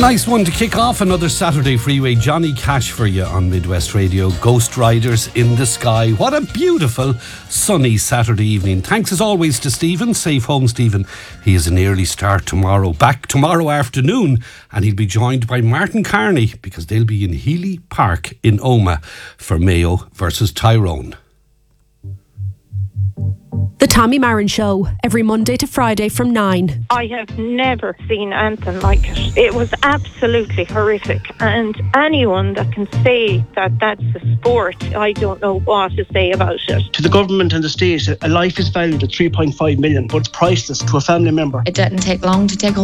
Nice one to kick off another Saturday Freeway. Johnny Cash for you on Midwest Radio. Ghost Riders in the Sky. What a beautiful sunny Saturday evening. Thanks as always to Stephen. Safe home, Stephen. He has an early start tomorrow. Back tomorrow afternoon, and he'll be joined by Martin Carney because they'll be in Healy Park in Omagh for Mayo versus Tyrone. The Tommy Marin Show, every Monday to Friday from 9. I have never seen anything like it. It was absolutely horrific. And anyone that can say that that's a sport, I don't know what to say about it. To the government and the state, a life is valued at 3.5 million, but it's priceless to a family member. It didn't take long to take